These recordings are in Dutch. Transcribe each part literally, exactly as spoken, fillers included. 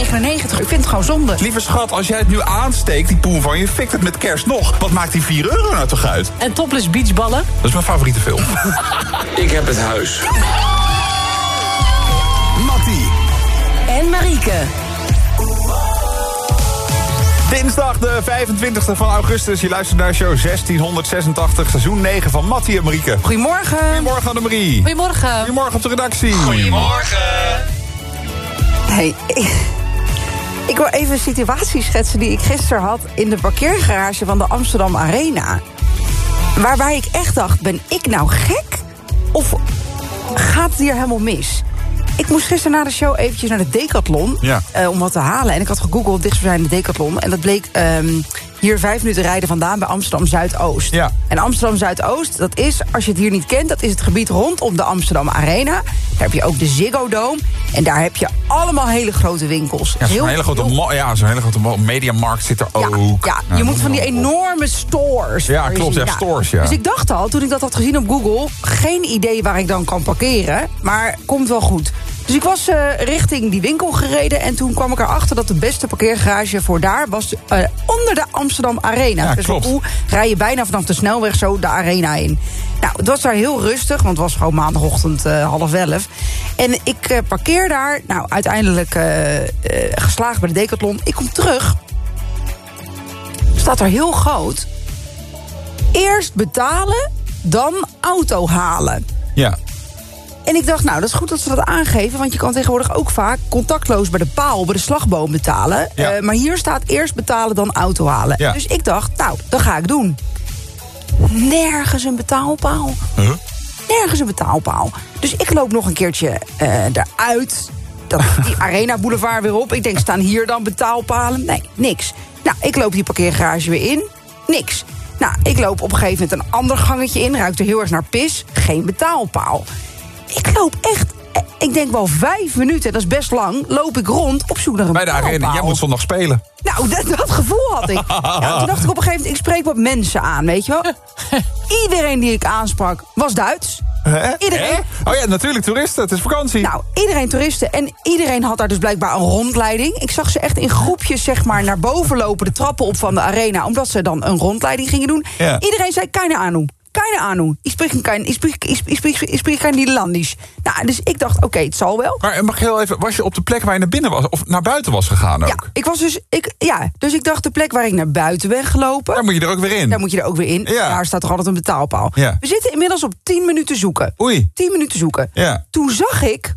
negenennegentig. Ik vind het gewoon zonde. Lieve schat, als jij het nu aansteekt, die poen van je, fikt het met kerst nog. Wat maakt die vier euro nou toch uit? En topless beachballen? Dat is mijn favoriete film. Ik heb het huis. Mattie. En Marieke. Dinsdag de vijfentwintigste van augustus. Je luistert naar show zestienhonderdzesentachtig, seizoen negen van Mattie en Marieke. Goedemorgen. Goedemorgen Annemarie. Goedemorgen. Goedemorgen op de redactie. Goedemorgen. Hey, ik, ik wil even een situatie schetsen die ik gisteren had in de parkeergarage van de Amsterdam Arena. Waarbij ik echt dacht, ben ik nou gek? Of gaat het hier helemaal mis? Ik moest gisteren na de show eventjes naar de Decathlon Ja. uh, om wat te halen. En ik had gegoogeld dichtstbijzijnde Decathlon. En dat bleek um, hier vijf minuten rijden vandaan bij Amsterdam Zuidoost. Ja. En Amsterdam Zuidoost, dat is, als je het hier niet kent, dat is het gebied rondom de Amsterdam Arena. Daar heb je ook de Ziggo Dome. En daar heb je allemaal hele grote winkels. Ja, zo'n Heel- hele grote, heel- mo- ja, zo'n hele grote mo- mediamarkt zit er ja, ook. ja, Nou, je moet noem van die maar op. enorme stores. Ja, voor je klopt, zien. ja, stores, ja. Dus ik dacht al, toen ik dat had gezien op Google, geen idee waar ik dan kan parkeren. Maar komt wel goed. Dus ik was uh, richting die winkel gereden. En toen kwam ik erachter dat de beste parkeergarage voor daar was uh, onder de Amsterdam Arena. Ja, dus klopt. Hoe rij je bijna vanaf de snelweg zo de arena in. Nou, het was daar heel rustig, want het was gewoon maandagochtend uh, half elf. En ik uh, parkeer daar, nou, uiteindelijk uh, uh, geslaagd bij de Decathlon. Ik kom terug. Staat er heel groot. Eerst betalen, dan auto halen. Ja. En ik dacht, nou, dat is goed dat ze dat aangeven, want je kan tegenwoordig ook vaak contactloos bij de paal, bij de slagboom betalen. Ja. Uh, maar hier staat eerst betalen, dan auto halen. Ja. Dus ik dacht, nou, dat ga ik doen. Nergens een betaalpaal. Huh? Nergens een betaalpaal. Dus ik loop nog een keertje uh, eruit. Dat, die Arena Boulevard weer op. Ik denk, staan hier dan betaalpalen? Nee, niks. Nou, ik loop die parkeergarage weer in. Niks. Nou, ik loop op een gegeven moment een ander gangetje in. Ruikt er heel erg naar pis. Geen betaalpaal. Ik loop echt, ik denk wel vijf minuten, dat is best lang, loop ik rond op zoek naar een Bij de betaalpaal. arena, jij moet zondag spelen. Nou, dat, dat gevoel had ik. Nou, toen dacht ik op een gegeven moment, ik spreek wat mensen aan, weet je wel. Iedereen die ik aansprak was Duits. Hè? Iedereen. Hè? Oh ja, natuurlijk toeristen, het is vakantie. Nou, iedereen toeristen. En iedereen had daar dus blijkbaar een rondleiding. Ik zag ze echt in groepjes, zeg maar, naar boven lopen, de trappen op van de arena, omdat ze dan een rondleiding gingen doen. Ja. Iedereen zei, keine Ahnung. Keine Ahnung. Ik spreek kein, ik spreek, ik spreek, ik spreek, ik spreek kein Nederlandisch. Nou, dus ik dacht, oké, okay, het zal wel. Maar mag je heel even, was je op de plek waar je naar binnen was, of naar buiten was gegaan ook? Ja, ik was dus, ik, ja, dus ik dacht, de plek waar ik naar buiten ben gelopen, Daar moet je er ook weer in. daar moet je er ook weer in. Ja. Daar staat toch altijd een betaalpaal. Ja. We zitten inmiddels op tien minuten zoeken. Oei. tien minuten zoeken. Ja. Toen zag ik,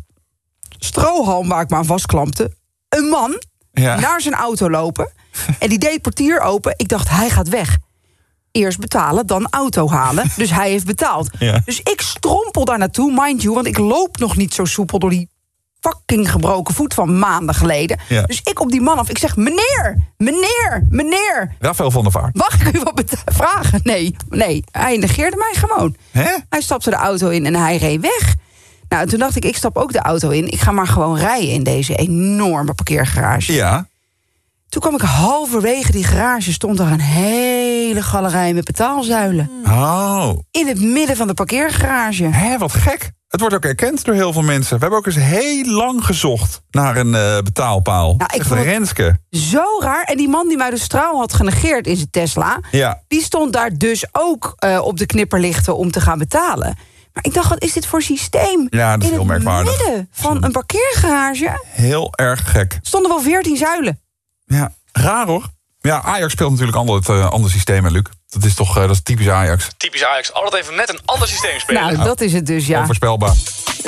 strohalm waar ik me aan vastklampte, een man Ja. naar zijn auto lopen. En die deed het portier open. Ik dacht, hij gaat weg. Eerst betalen, dan auto halen. Dus hij heeft betaald. Ja. Dus ik strompel daar naartoe, mind you, want ik loop nog niet zo soepel door die fucking gebroken voet van maanden geleden. Ja. Dus ik op die man af. Ik zeg, meneer, meneer, meneer. Rafael van der Vaart. Mag ik u wat beta- vragen? Nee, nee, hij negeerde mij gewoon. Hè? Hij stapte de auto in en hij reed weg. Nou, en toen dacht ik, ik stap ook de auto in. Ik ga maar gewoon rijden in deze enorme parkeergarage. Ja. Toen kwam ik halverwege die garage, stond er een hele galerij met betaalzuilen. Oh. In het midden van de parkeergarage. Hé, wat gek. Het wordt ook erkend door heel veel mensen. We hebben ook eens heel lang gezocht naar een uh, betaalpaal. Nou, ik Echt vond een het- Renske. Zo raar. En die man die mij de straal had genegeerd in zijn Tesla, Ja. die stond daar dus ook uh, op de knipperlichten om te gaan betalen. Maar ik dacht, wat is dit voor systeem? Ja, dat is in heel merkwaardig. In het midden van een parkeergarage Heel erg gek. stonden wel veertien zuilen. Ja, raar hoor. Ja, Ajax speelt natuurlijk ander, het uh, ander systeem, hè, Luc. Dat is toch uh, dat is typisch Ajax. Typisch Ajax, altijd even net een ander systeem spelen. Nou, dat is het dus, ja. Onvoorspelbaar.